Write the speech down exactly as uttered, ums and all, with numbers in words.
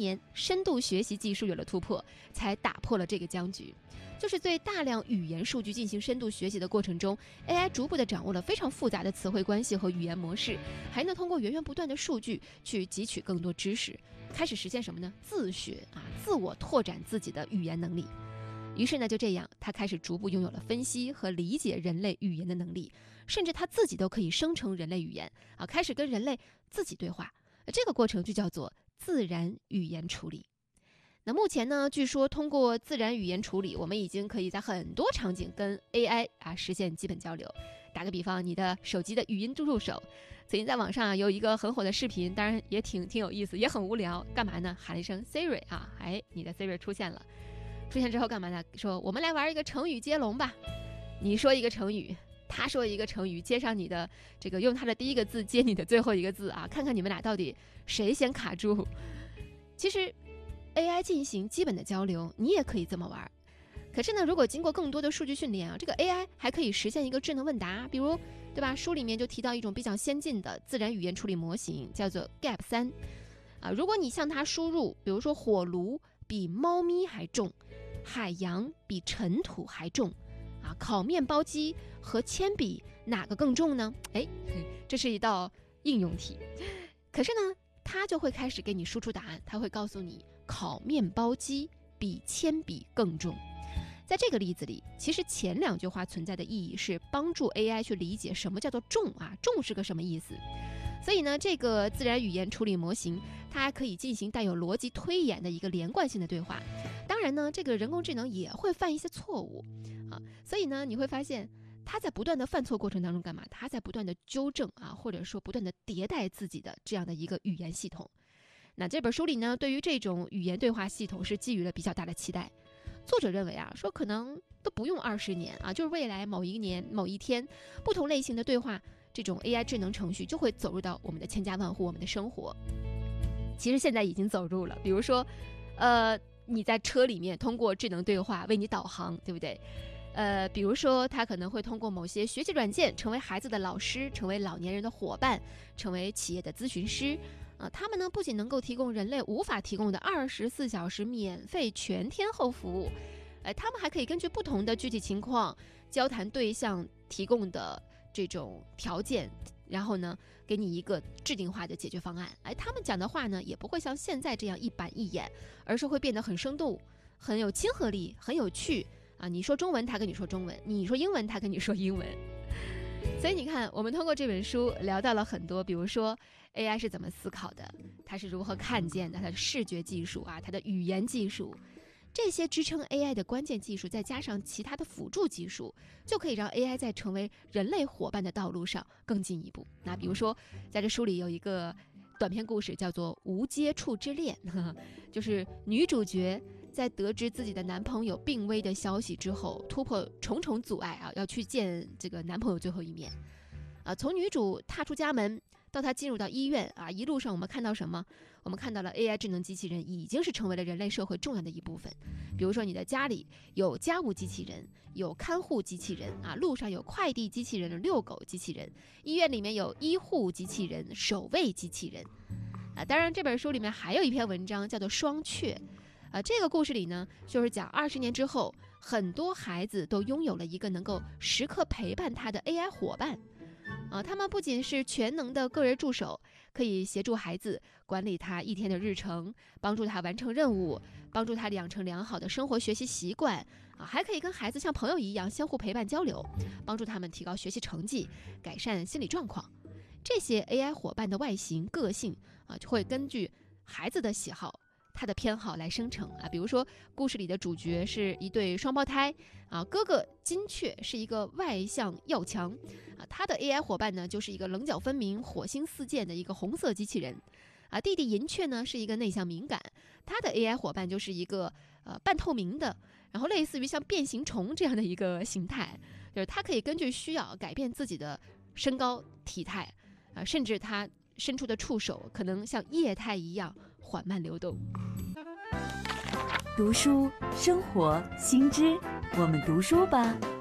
年，深度学习技术有了突破，才打破了这个僵局。就是对大量语言数据进行深度学习的过程中 ，A I 逐步地掌握了非常复杂的词汇关系和语言模式，还能通过源源不断的数据去汲取更多知识，开始实现什么呢？自学啊，自我拓展自己的语言能力。于是呢，就这样，他开始逐步拥有了分析和理解人类语言的能力，甚至他自己都可以生成人类语言啊，开始跟人类自己对话。这个过程就叫做自然语言处理。那目前呢，据说通过自然语言处理，我们已经可以在很多场景跟 A I 啊实现基本交流。打个比方，你的手机的语音助手，曾经在网上有一个很火的视频，当然也挺挺有意思，也很无聊。干嘛呢？喊了一声 Siri 啊，哎，你的 Siri 出现了。出现之后干嘛呢？说我们来玩一个成语接龙吧。你说一个成语，他说一个成语，接上你的这个，用他的第一个字接你的最后一个字啊，看看你们俩到底谁先卡住。其实 A I 进行基本的交流，你也可以这么玩。可是呢，如果经过更多的数据训练啊，这个 A I 还可以实现一个智能问答，比如对吧？书里面就提到一种比较先进的自然语言处理模型，叫做 G A P 三啊。如果你向它输入，比如说火炉比猫咪还重，海洋比尘土还重啊，烤面包机和铅笔哪个更重呢？哎，这是一道应用题。可是呢，它就会开始给你输出答案，它会告诉你烤面包机比铅笔更重。在这个例子里，其实前两句话存在的意义是帮助 A I 去理解什么叫做重啊，重是个什么意思。所以呢，这个自然语言处理模型，它还可以进行带有逻辑推演的一个连贯性的对话。当然呢，这个人工智能也会犯一些错误啊，所以呢，你会发现它在不断的犯错过程当中干嘛？它在不断的纠正啊，或者说不断的迭代自己的这样的一个语言系统。那这本书里呢，对于这种语言对话系统是寄予了比较大的期待。作者认为啊，说可能都不用二十年啊，就是未来某一年某一天，不同类型的对话，这种 A I 智能程序就会走入到我们的千家万户，我们的生活。其实现在已经走入了，比如说，呃，你在车里面通过智能对话为你导航，对不对？呃，比如说它可能会通过某些学习软件成为孩子的老师，成为老年人的伙伴，成为企业的咨询师。啊，他们呢不仅能够提供人类无法提供的二十四小时免费全天候服务，呃，他们还可以根据不同的具体情况、交谈对象提供的这种条件，然后呢给你一个制定化的解决方案。哎，他们讲的话呢也不会像现在这样一板一眼，而是会变得很生动、很有亲和力、很有趣啊！你说中文，他跟你说中文；你说英文，他跟你说英文。所以你看，我们通过这本书聊到了很多，比如说 A I 是怎么思考的，它是如何看见的，它的视觉技术啊，它的语言技术，这些支撑 A I 的关键技术，再加上其他的辅助技术，就可以让 A I 在成为人类伙伴的道路上更进一步。那比如说，在这书里有一个短篇故事叫做《无接触之恋》，呵呵，就是女主角在得知自己的男朋友病危的消息之后，突破重重阻碍啊，要去见这个男朋友最后一面。啊，从女主踏出家门到她进入到医院啊，一路上我们看到什么？我们看到了 A I 智能机器人已经是成为了人类社会重要的一部分。比如说你的家里有家务机器人，有看护机器人啊，路上有快递机器人、遛狗机器人，医院里面有医护机器人、守卫机器人。啊，当然这本书里面还有一篇文章叫做《双雀》。啊，这个故事里呢，就是讲二十年之后，很多孩子都拥有了一个能够时刻陪伴他的 A I 伙伴。啊，他们不仅是全能的个人助手，可以协助孩子管理他一天的日程，帮助他完成任务，帮助他养成良好的生活学习习惯。啊，还可以跟孩子像朋友一样相互陪伴交流，帮助他们提高学习成绩，改善心理状况。这些 A I 伙伴的外形、个性啊，就会根据孩子的喜好，他的偏好来生成啊，比如说故事里的主角是一对双胞胎啊，哥哥金雀是一个外向要强啊，他的 A I 伙伴呢就是一个棱角分明、火星四溅的一个红色机器人啊，弟弟银雀呢是一个内向敏感，他的 A I 伙伴就是一个呃半透明的，然后类似于像变形虫这样的一个形态，就是他可以根据需要改变自己的身高体态啊，甚至他伸出的触手可能像液态一样缓慢流动。 读书生活新知，我们读书吧。